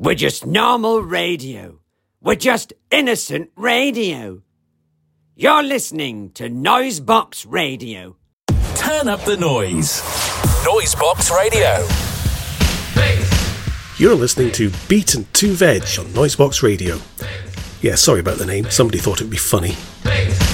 We're just normal radio. We're just innocent radio. You're listening to Noisebox Radio. Turn up the noise. Noisebox Radio. You're listening to Beat and 2 Veg on Noisebox Radio. Yeah, sorry about the name. Somebody thought it'd be funny.